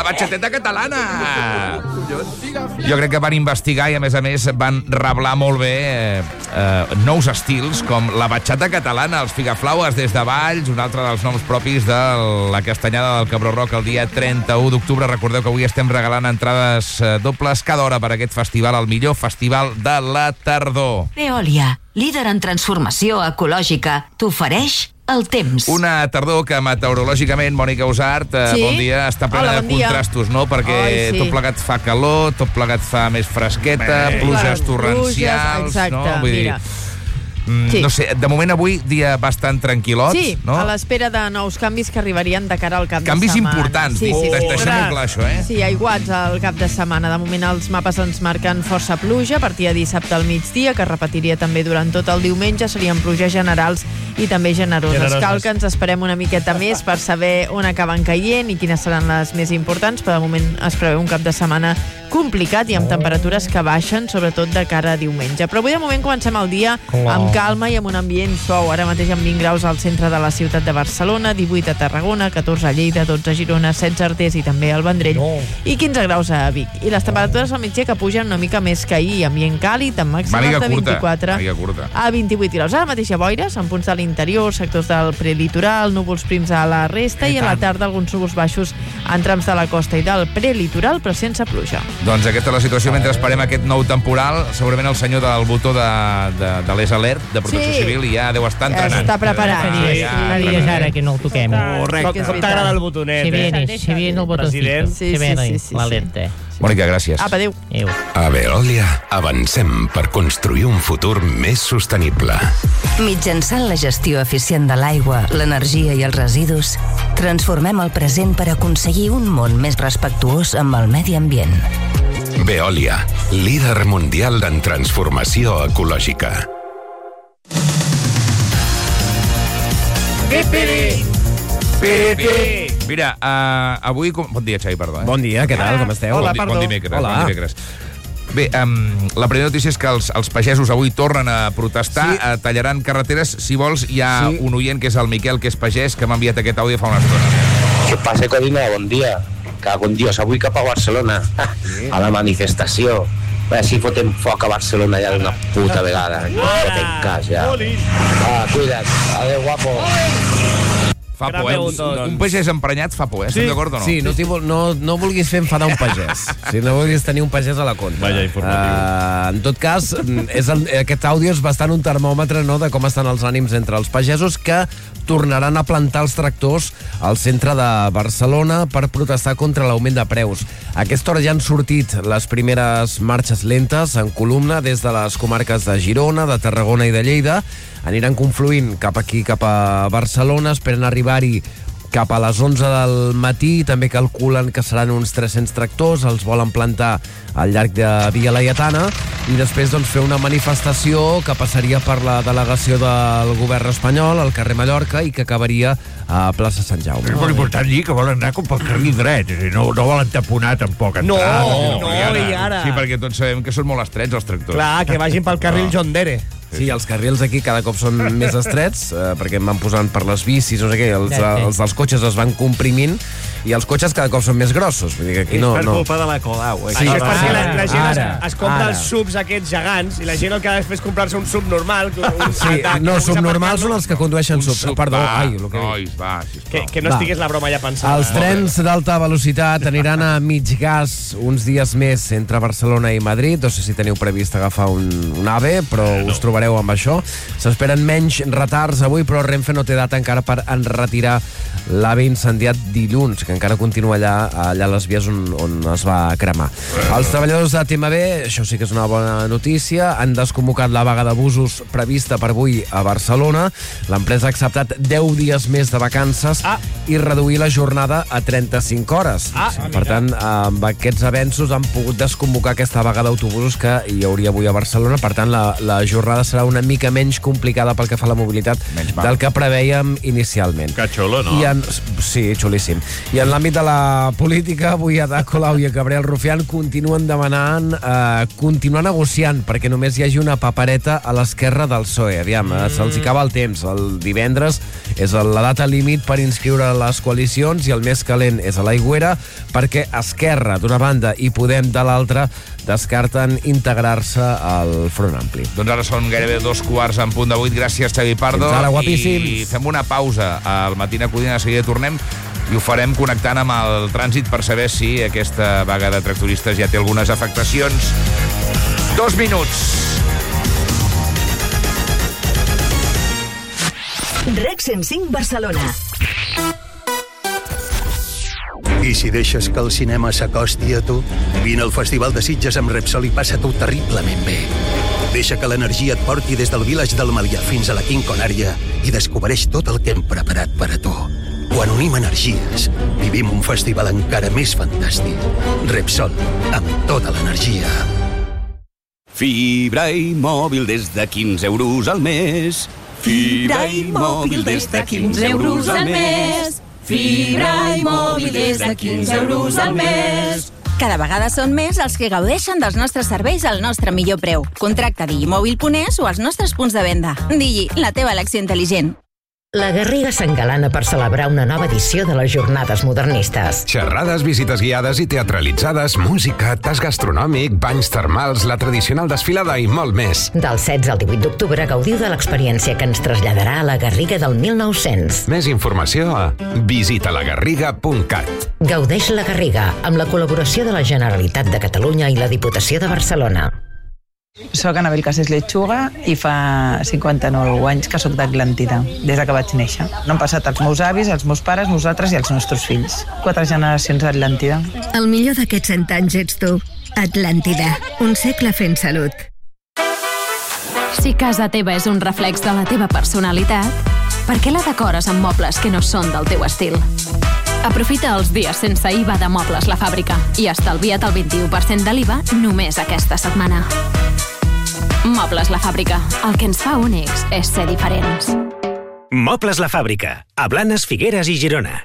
batxateta catalana. Jo crec que van investigar i, a més, van reblar molt bé nous estils, com la batxata catalana, els figaflaues des de Valls, un altre dels noms propis de la castanyada del Cabró Rock el dia 31 d'octubre. Recordeu que avui estem regalant entrades dobles cada hora per aquest festival, el millor festival de la tardor. Veolia, líder en transformació ecològica, t'ofereix el temps. Una tardor que meteorològicament, Mònica Usart, bon dia, està plena de contrastos, no? Perquè tot plegat fa calor, tot plegat fa més fresqueta, pluges torrencials, no? Vull dir, no sé, de moment avui dia bastant tranquil·lot, no? A l'espera de nous canvis que arribarien de cara al cap de setmana. Canvis importants, deixem-ho clar, això, Sí, aiguats al cap de setmana. De moment els mapes ens marquen força pluja a partir de dissabte al migdia, que repetiria també durant tot el diumenge. Serien pluges generals i també generoses. Cal que ens esperem una miqueta més per saber on acaben caient i quines seran les més importants, però de moment es preveu un cap de setmana complicat i amb temperatures que baixen, sobretot de cara a diumenge. Però avui de moment comencem el dia amb calma i amb un ambient suau. Ara mateix amb 20 graus al centre de la ciutat de Barcelona, 18 a Tarragona, 14 a Lleida, 12 a Girona, 16 a Artés i també al Vendrell i 15 graus a Vic. I les temperatures al migdia que pugen una mica més que ahir, ambient càlid, amb màximes de 24 a 28 graus. Ara mateix hi ha boires en punts de l'interior, sectors del prelitoral, núvols prims a la resta i a la tarda alguns núvols baixos en trams de la costa i del prelitoral, però sense pluja. Doncs aquesta és la situació mentre esperem aquest nou temporal. Segurament el senyor del botó de l'ES Alert de Protecció Civil ja deu estar entrenant. Està preparat. Fa dies ara que no el toquem. Correcte. Com t'agrada el botonet, Se viene el botoncito. Se viene l'alerta. Mònica, gràcies. Apa, adéu. A Veolia avancem per construir un futur més sostenible. Mitjançant la gestió eficient de l'aigua, l'energia i els residus, transformem el present per aconseguir un món més respectuós amb el medi ambient. Veolia, líder mundial en transformació ecològica. Mira, avui... Bon dia, Xavi, perdó. Bon dia, què tal, com esteu? Hola, perdó. Bon dimecres. Bé, la primera notícia és que els pagesos avui tornen a protestar, tallaran carreteres. Si vols, hi ha un oient, que és el Miquel, que és pagès, que m'ha enviat aquest àudio fa una estona. Què passa, Codina? Bon dia. Cago en Dios, avui cap a Barcelona, a la manifestació. A veure si fotem foc a Barcelona ja d'una puta vegada. Fotem cas, ja. Cuida't. Adéu, guapo. Fa por, un pagès emprenyat fa por, estem d'acord o no? Sí, no vulguis fer enfadar un pagès. Si no vulguis tenir un pagès a la contra. Vaya informatiu. En tot cas, aquest àudio és bastant un termòmetre, no?, de com estan els ànims entre els pagesos, que tornaran a plantar els tractors al centre de Barcelona per protestar contra l'augment de preus. A aquesta hora ja han sortit les primeres marxes lentes en columna des de les comarques de Girona, de Tarragona i de Lleida. Aniran confluint cap aquí, cap a Barcelona, esperen arribar-hi cap a les 11 del matí. També calculen que seran uns 300 tractors, els volen plantar al llarg de Via Laietana i després fer una manifestació que passaria per la delegació del govern espanyol al carrer Mallorca i que acabaria a plaça Sant Jaume. És molt important dir que volen anar com pel carril dret, no volen taponar tampoc entrada. I ara... Sí, perquè tots sabem que són molt estrets els tractors. Clar, que vagin pel carril John Dere. Sí, els carrils aquí cada cop són més estrets, perquè em van posant per les bicis, no sé què, els dels cotxes es van comprimint i els cotxes cada cop són més grossos. Vull dir que aquí és per culpa de la Colau. Sí, és perquè la gent es compra els subs aquests gegants i la gent el que ha de fer és comprar-se un sub normal. Subnormals són els que condueixen subs. Perdó, que no estigués la broma ja pensada. Els trens d'alta velocitat aniran a mig gas uns dies més entre Barcelona i Madrid. No sé si teniu previst agafar un AVE, però us trobareu amb això. S'esperen menys retards avui, però Renfe no té data encara per enretirar l'AVE incendiat dilluns, que encara continua allà a les vies on es va cremar. Els treballadors de TMB, això sí que és una bona notícia, han desconvocat la vaga d'abusos prevista per avui a Barcelona. L'empresa ha acceptat 10 dies més de vacances i reduir la jornada a 35 hores. Per tant, amb aquests avenços han pogut desconvocar aquesta vaga d'autobusos que hi hauria avui a Barcelona. Per tant, la jornada serà una mica menys complicada pel que fa a la mobilitat del que prevèiem inicialment. Que xulo, no? Sí, xulíssim. I I en l'àmbit de la política, avui Ada Colau i Gabriel Rufián continuen demanant continuar negociant perquè només hi hagi una papereta a l'esquerra del PSOE. Aviam, se'ls acaba el temps. El divendres és la data límit per inscriure les coalicions i el més calent és a l'Aigüera perquè Esquerra, d'una banda, i Podem, de l'altra, descarten integrar-se al Front Ampli. Doncs ara són gairebé 2:15 en punt de 8. Gràcies, Xavi Pardo. Fins ara, guapíssims. I fem una pausa al Matina Codina. De seguida tornem i ho farem connectant amb el trànsit per saber si aquesta vaga de tractoristes ja té algunes afectacions. 2 minuts. REC 105 Barcelona. I si deixes que el cinema s'acosti a tu, vine al Festival de Sitges amb Repsol i passa-t'ho terriblement bé. Deixa que l'energia et porti des del Village del Melià fins a la Quinconària i descobreix tot el que hem preparat per a tu. Quan unim energies, vivim un festival encara més fantàstic. Repsol, amb tota l'energia. Fibra i mòbil des de 15 euros al mes. Fibra i mòbil des de 15 euros al mes. Fibra i mòbil des de 15 euros al mes. Cada vegada són més els que gaudeixen dels nostres serveis al nostre millor preu. Contracta digimòbil.es o als nostres punts de venda. Digi, la teva elecció intel·ligent. La Garriga s'engalana per celebrar una nova edició de les Jornades Modernistes. Xerrades, visites guiades i teatralitzades, música, tas gastronòmic, banys termals, la tradicional desfilada i molt més. Del 16 al 18 d'octubre gaudiu de l'experiència que ens traslladarà a la Garriga del 1900. Més informació a visitalagarriga.cat. Gaudeix la Garriga, amb la col·laboració de la Generalitat de Catalunya i la Diputació de Barcelona. Soc Anabel Casés Lechuga i fa 59 anys que soc d'Atlàntida, des que vaig néixer. No han passat els meus avis, els meus pares, nosaltres i els nostres fills. 4 generacions d'Atlàntida. El millor d'aquests 100 anys ets tu. Atlàntida, un segle fent salut. Si casa teva és un reflex de la teva personalitat, per què la decores amb mobles que no són del teu estil? Aprofita els dies sense IVA de Mobles La Fàbrica i estalvia't el 21% de l'IVA només aquesta setmana. Mobles La Fàbrica. El que ens fa únics és ser diferents. Mobles La Fàbrica. A Blanes, Figueres i Girona.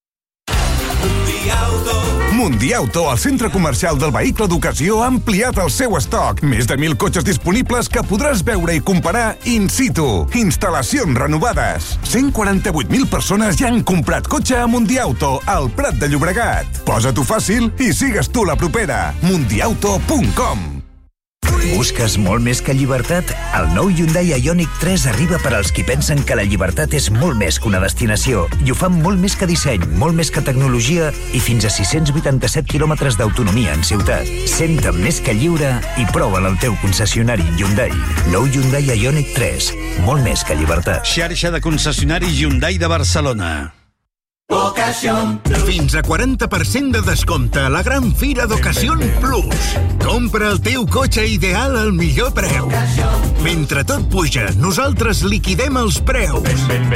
Mundiauto, el centre comercial del vehicle d'ocasió, ha ampliat el seu estoc. Més de 1.000 cotxes disponibles que podràs veure i comparar in situ. Instal·lacions renovades. 148.000 persones ja han comprat cotxe a Mundiauto, al Prat de Llobregat. Posa-t'ho fàcil i sigues tu la propera. Mundiauto.com. Busques molt més que llibertat? El nou Hyundai Ioniq 3 arriba per als qui pensen que la llibertat és molt més que una destinació i ho fan molt més que disseny, molt més que tecnologia i fins a 687 quilòmetres d'autonomia en ciutat. Senta't més que lliure i prova'l al teu concessionari Hyundai. Nou Hyundai Ioniq 3, molt més que llibertat. Xarxa de concessionaris Hyundai de Barcelona. Ocasión Plus. Fins a 40% de descompte a la gran fira d'Ocasión Plus. Compra el teu cotxe ideal al millor preu. Mentre tot puja, nosaltres liquidem els preus.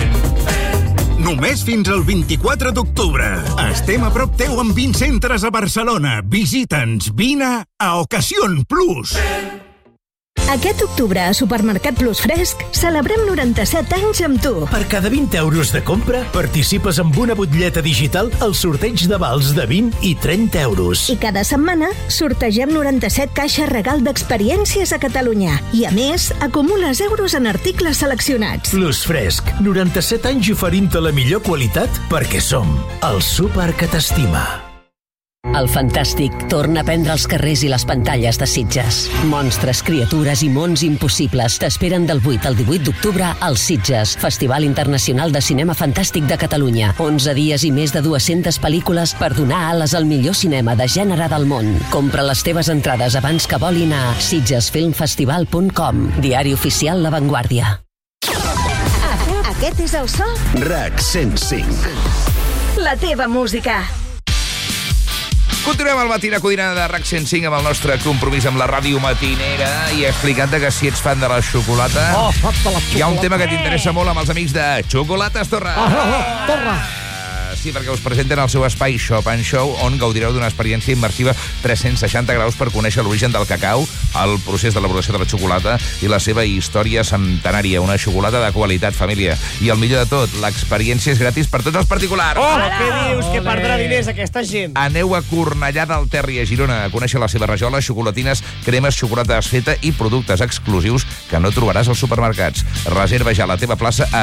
Només fins al 24 d'octubre. Estem a prop teu amb 20 centres a Barcelona. Visita'ns, vine a Ocasión Plus. Aquest octubre a Supermercat Plus Fresc celebrem 97 anys amb tu. Per cada 20 euros de compra participes amb una butlleta digital al sorteig de vals de 20 i 30 euros. I cada setmana sortegem 97 caixes regal d'experiències a Catalunya. I a més, acumules euros en articles seleccionats. Plus Fresc, 97 anys oferint-te la millor qualitat perquè som el súper que t'estima. El Fantàstic torna a prendre els carrers i les pantalles de Sitges. Monstres, criatures i mons impossibles t'esperen del 8 al 18 d'octubre al Sitges, Festival Internacional de Cinema Fantàstic de Catalunya. 11 dies i més de 200 pel·lícules per donar ales al millor cinema de gènere del món. Compra les teves entrades abans que volin a sitgesfilmfestival.com, diari oficial La Vanguardia. Aquest és el so RAC 105. La teva música. Continuem al Matina Codina de RAC 105 amb el nostre compromís amb la ràdio matinera i explicant que si ets fan de la xocolata, hi ha un tema que t'interessa molt amb els amics de Xocolates Torra. Sí, perquè us presenten el seu espai Shop and Show, on gaudireu d'una experiència immersiva 360 graus per conèixer l'origen del cacau, el procés d'elaboració de la xocolata i la seva història centenària. Una xocolata de qualitat, família. I el millor de tot, l'experiència és gratis per tots els particulars. Què dius? Que perdrà diners aquesta gent. Aneu a Cornellà del Terri, a Girona, a conèixer la seva rajola, xocolatines, cremes, xocolata desfeta i productes exclusius que no trobaràs als supermercats. Reserva ja la teva plaça a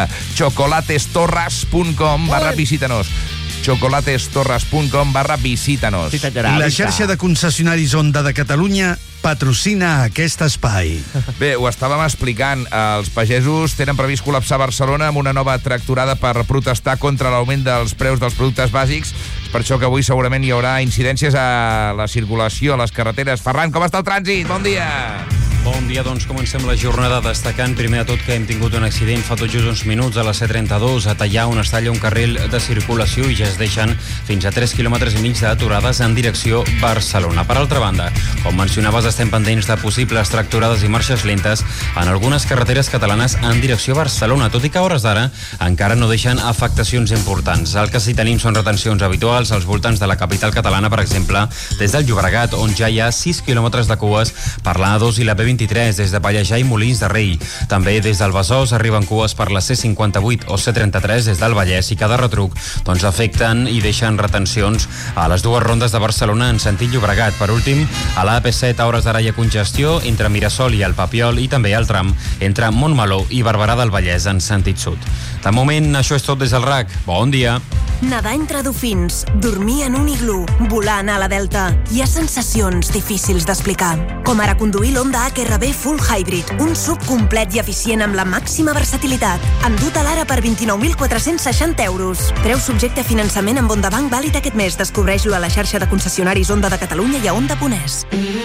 chocolatestorras.com/visítanos. chocolatestorras.com/visítanos. La xarxa de concessionaris Honda de Catalunya patrocina aquest espai. Bé, ho estàvem explicant. Els pagesos tenen previst col·lapsar Barcelona amb una nova tractorada per protestar contra l'augment dels preus dels productes bàsics. És per això que avui segurament hi haurà incidències a la circulació, a les carreteres. Ferran, com està el trànsit? Bon dia! Bon dia, doncs comencem la jornada destacant primer de tot que hem tingut un accident fa tot just uns minuts a la C32 a Tallà, on es talla un carril de circulació i ja es deixen fins a 3,5 quilòmetres d'aturades en direcció Barcelona. Per altra banda, com mencionaves, estem pendents de possibles tractorades i marxes lentes en algunes carreteres catalanes en direcció Barcelona, tot i que a hores d'ara encara no deixen afectacions importants. El que sí tenim són retencions habituals als voltants de la capital catalana, per exemple, des del Llobregat, on ja hi ha 6 quilòmetres de cues per la A2 i la B23, des de Pallejà i Molins de Rei. També des del Besòs arriben cues per la C58 o C33 des del Vallès i cada retruc afecten i deixen retencions a les dues rondes de Barcelona en sentit Llobregat. Per últim, a la AP7 a hores d'ara hi ha congestió entre Mirasol i el Papiol i també al tram entre Montmeló i Barberà del Vallès en sentit sud. De moment, això és tot des del RAC. Bon dia. Nedar entre dofins, dormir en un iglú, volar a la Delta. Hi ha sensacions difícils d'explicar. Com ara conduir l'Honda HRV Full Hybrid, un SUV complet i eficient amb la màxima versatilitat. Endut a l'ara per 29.460 euros. Preu subjecte a finançament amb Honda Bank vàlid aquest mes. Descobreix-lo a la xarxa de concessionaris Honda de Catalunya i a Honda.es.